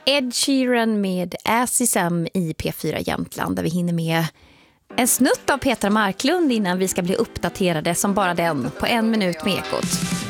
Ed Sheeran med Assisam i P4 Jämtland, där vi hinner med en snutt av Petra Marklund innan vi ska bli uppdaterade som bara den på 1 minut med Ekot.